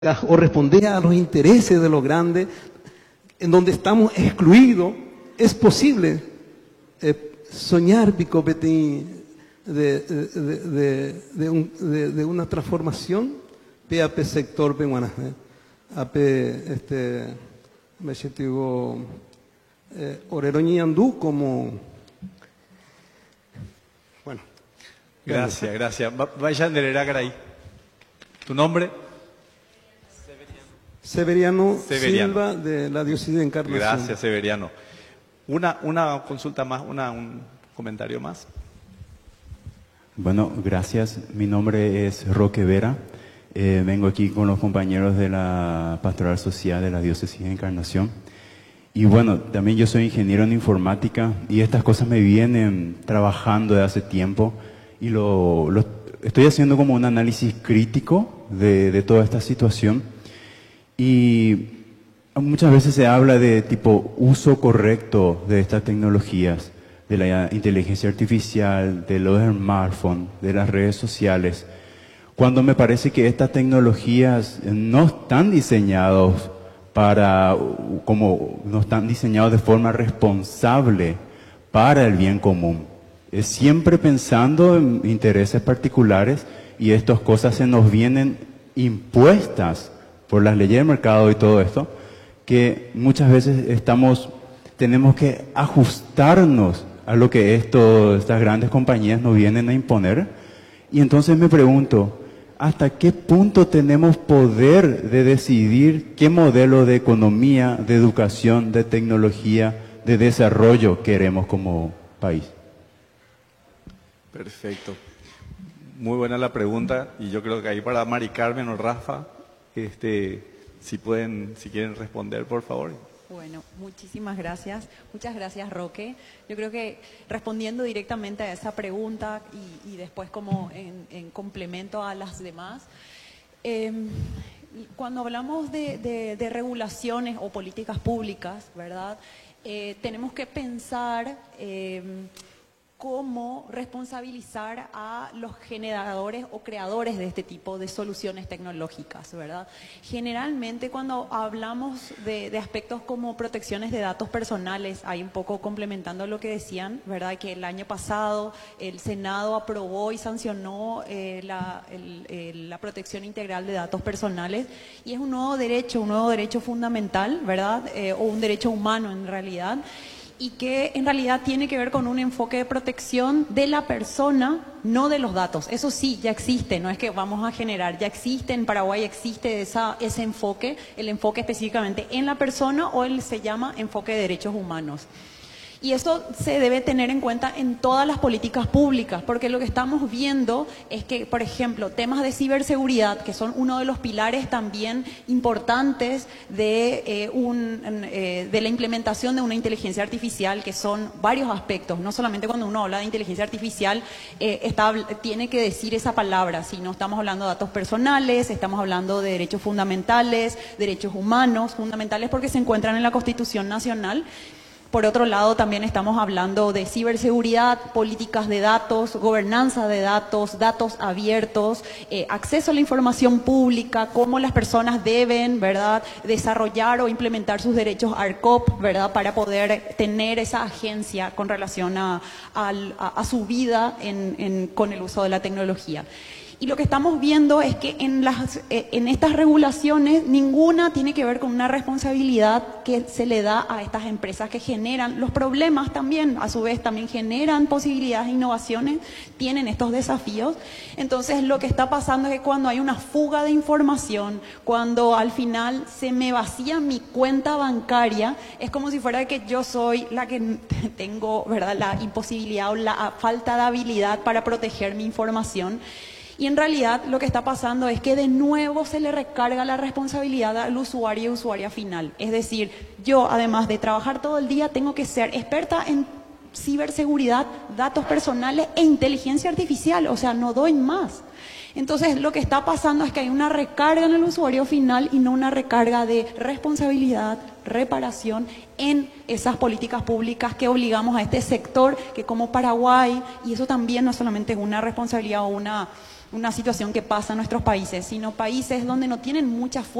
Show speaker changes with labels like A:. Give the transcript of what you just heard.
A: o responder a los intereses de los grandes, en donde estamos excluidos. Es posible soñar Bicopetín de una transformación PAP sector peguanaje. AP me siento Oreroñi como bueno.
B: Gracias, gracias. Vaya Anderera, ¿tu nombre?
A: Severiano Silva, de la diócesis de Encarnación.
B: Gracias, Severiano. Una consulta más, un comentario más.
C: Bueno, gracias. Mi nombre es Roque Vera. Vengo aquí con los compañeros de la Pastoral Social de la diócesis de Encarnación. Y bueno, también yo soy ingeniero en informática y estas cosas me vienen trabajando de hace tiempo y lo estoy haciendo como un análisis crítico de toda esta situación. Y muchas veces se habla de tipo uso correcto de estas tecnologías, de la inteligencia artificial, de los smartphones, de las redes sociales, cuando me parece que estas tecnologías no están diseñadas no están diseñados de forma responsable para el bien común. Es siempre pensando en intereses particulares y estas cosas se nos vienen impuestas por las leyes del mercado y todo esto, que muchas veces tenemos que ajustarnos a lo que estas grandes compañías nos vienen a imponer. Y entonces me pregunto, ¿hasta qué punto tenemos poder de decidir qué modelo de economía, de educación, de tecnología, de desarrollo queremos como país?
B: Perfecto. Muy buena la pregunta y yo creo que ahí para Mari Carmen o Rafa, si quieren responder, por favor.
D: Bueno, muchísimas gracias. Muchas gracias, Roque. Yo creo que respondiendo directamente a esa pregunta y después como en complemento a las demás, cuando hablamos de regulaciones o políticas públicas, ¿verdad? Tenemos que pensar cómo responsabilizar a los generadores o creadores de este tipo de soluciones tecnológicas, ¿verdad? Generalmente cuando hablamos de aspectos como protecciones de datos personales, ahí un poco complementando lo que decían, ¿verdad? Que el año pasado el Senado aprobó y sancionó la protección integral de datos personales y es un nuevo derecho fundamental, ¿verdad? O un derecho humano en realidad. Y que en realidad tiene que ver con un enfoque de protección de la persona, no de los datos. Eso sí, ya existe, no es que vamos a generar, ya existe, en Paraguay existe ese enfoque, el enfoque específicamente en la persona o se llama enfoque de derechos humanos. Y eso se debe tener en cuenta en todas las políticas públicas, porque lo que estamos viendo es que, por ejemplo, temas de ciberseguridad, que son uno de los pilares también importantes de la implementación de una inteligencia artificial, que son varios aspectos. No solamente cuando uno habla de inteligencia artificial tiene que decir esa palabra, sino estamos hablando de datos personales, estamos hablando de derechos fundamentales, derechos humanos fundamentales, porque se encuentran en la Constitución Nacional. Por otro lado, también estamos hablando de ciberseguridad, políticas de datos, gobernanza de datos, datos abiertos, acceso a la información pública, cómo las personas deben, ¿verdad?, desarrollar o implementar sus derechos ARCOP, ¿verdad?, para poder tener esa agencia con relación a su vida con el uso de la tecnología. Y lo que estamos viendo es que en estas regulaciones ninguna tiene que ver con una responsabilidad que se le da a estas empresas que generan los problemas también, a su vez también generan posibilidades e innovaciones, tienen estos desafíos. Entonces lo que está pasando es que cuando hay una fuga de información, cuando al final se me vacía mi cuenta bancaria, es como si fuera que yo soy la que tengo, ¿verdad?, la imposibilidad o la falta de habilidad para proteger mi información. Y en realidad lo que está pasando es que de nuevo se le recarga la responsabilidad al usuario y usuaria final. Es decir, yo además de trabajar todo el día tengo que ser experta en ciberseguridad, datos personales e inteligencia artificial, o sea, no doy más. Entonces lo que está pasando es que hay una recarga en el usuario final y no una recarga de responsabilidad, reparación en esas políticas públicas que obligamos a este sector que como Paraguay, y eso también no solamente es una responsabilidad o una situación que pasa en nuestros países, sino países donde no tienen mucha fuerza